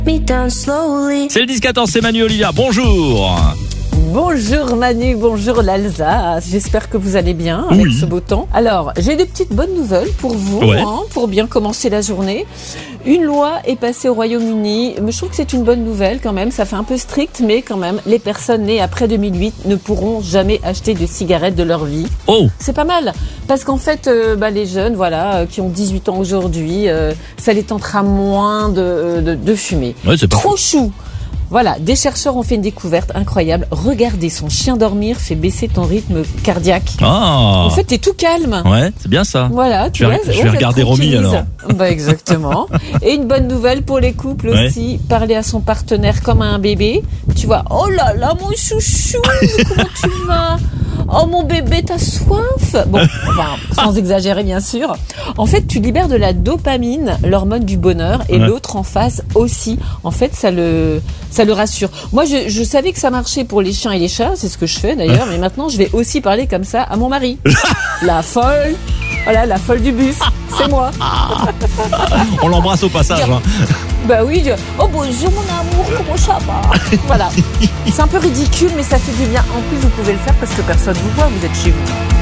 C'est le 10-14, c'est Manu Olivia, bonjour. Bonjour Manu, bonjour l'Alsace, j'espère que vous allez bien avec ce beau temps. Alors, j'ai des petites bonnes nouvelles pour vous, pour bien commencer la journée. Une loi est passée au Royaume-Uni, je trouve que c'est une bonne nouvelle quand même, ça fait un peu strict, mais quand même, les personnes nées après 2008 ne pourront jamais acheter de cigarettes de leur vie. Oh, c'est pas mal, parce qu'en fait, les jeunes, qui ont 18 ans aujourd'hui, ça les tentera moins de fumer. Ouais, c'est trop chou. Voilà, des chercheurs ont fait une découverte incroyable. Regardez, son chien dormir fait baisser ton rythme cardiaque. Ah. En fait, t'es tout calme. Ouais, c'est bien ça. Voilà, je vais regarder Romy alors. Exactement. Et une bonne nouvelle pour les couples aussi, parler à son partenaire comme à un bébé. Tu vois, oh là là, mon chouchou, comment tu vas ? Oh mon bébé, t'as soif ? Bon, enfin, sans exagérer bien sûr. En fait, tu libères de la dopamine, l'hormone du bonheur, et l'autre en face aussi. En fait, ça le rassure. Moi, je savais que ça marchait pour les chiens et les chats, c'est ce que je fais d'ailleurs, mais maintenant, je vais aussi parler comme ça à mon mari. La folle, voilà, la folle du bus, c'est moi. On l'embrasse au passage. Bah oui, oh bonjour mon amour, comment ça va ? Voilà. C'est un peu ridicule, mais ça fait du bien. En plus, vous pouvez le faire parce que personne vous voit, vous êtes chez vous.